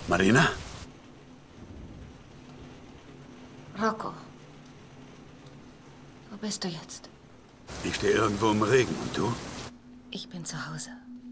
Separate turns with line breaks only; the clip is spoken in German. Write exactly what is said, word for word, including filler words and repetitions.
Marina?
Rocco. Wo bist du jetzt?
Ich stehe irgendwo im Regen. Und du?
Ich bin zu Hause.